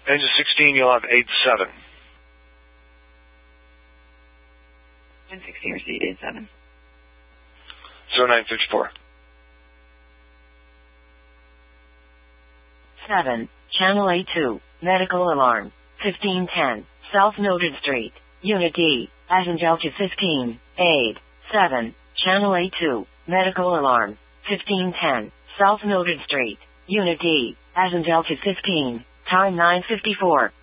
Engine 16, you'll have 87. Engine 16, receive 87. 0954. 7. Channel A2, medical alarm. 1510, South Noted Street, Unit D, Asindelta 15, aid. 7. Channel A2, medical alarm. 1510, South Noted Street, Unit D, Asindelta 15, time 9:54.